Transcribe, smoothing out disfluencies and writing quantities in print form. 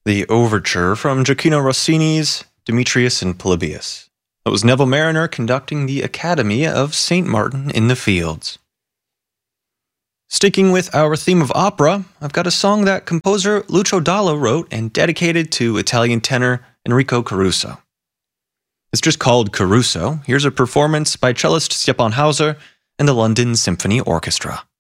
The overture from Gioacchino Rossini's Demetrius and Polybius. That was Neville Marriner conducting the Academy of St. Martin in the Fields. Sticking with our theme of opera, I've got a song that composer Lucio Dalla wrote and dedicated to Italian tenor Enrico Caruso. It's just called Caruso. Here's a performance by cellist Stjepan Hauser and the London Symphony Orchestra.